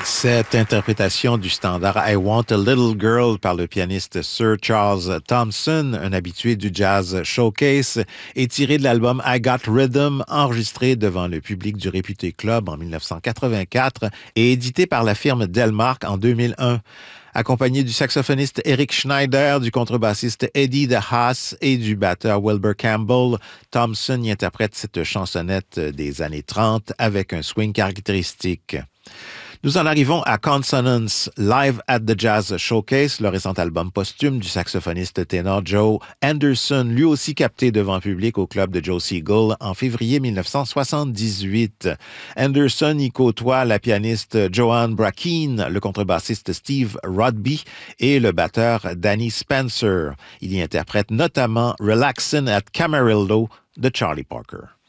Cette interprétation du standard I Want a Little Girl par le pianiste Sir Charles Thompson, un habitué du Jazz Showcase, est tirée de l'album I Got Rhythm, enregistré devant le public du réputé club en 1984 et édité par la firme Delmark en 2001. Accompagné du saxophoniste Eric Schneider, du contrebassiste Eddie DeHaas et du batteur Wilbur Campbell, Thompson y interprète cette chansonnette des années 30 avec un swing caractéristique. Nous en arrivons à Consonance, live at the Jazz Showcase, le récent album posthume du saxophoniste ténor Joe Anderson, lui aussi capté devant public au club de Joe Siegel en février 1978. Anderson y côtoie la pianiste Joanne Brackeen, le contrebassiste Steve Rodby et le batteur Danny Spencer. Il y interprète notamment Relaxin' at Camarillo de Charlie Parker.